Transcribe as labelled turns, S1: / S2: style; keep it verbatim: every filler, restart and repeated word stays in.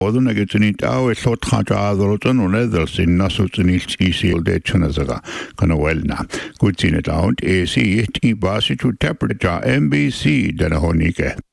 S1: Odunagitini tau e lot hata adroton unedel sin nasutini isi de chunazaga kana welna kutsine taunt ac ti basi to temperature M B C dana honike